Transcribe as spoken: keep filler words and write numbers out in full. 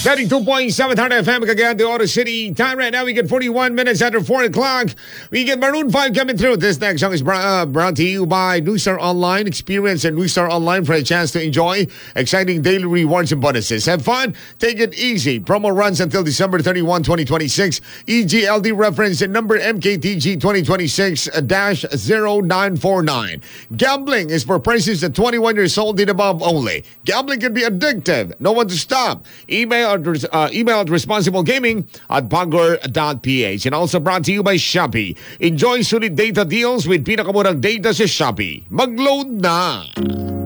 ninety-two point seven Hard F M, Cagayan de Oro City. Time right now, we get forty-one minutes after four o'clock. We get Maroon five coming through. This next song is brought, uh, brought to you by Newstar Online. Experience at Newstar Online for a chance to enjoy exciting daily rewards and bonuses. Have fun. Take it easy. Promo runs until December thirty-first, twenty twenty-six. E G L D reference and number M K T G twenty twenty-six zero nine four nine. Gambling is for persons at twenty-one years old and above only. Gambling can be addictive. No one to stop. Email at, uh, email at responsiblegaming at bagor dot p h. And also brought to you by Shopee. Enjoy solid data deals with pinakamurang data sa Shopee. Mag-load na!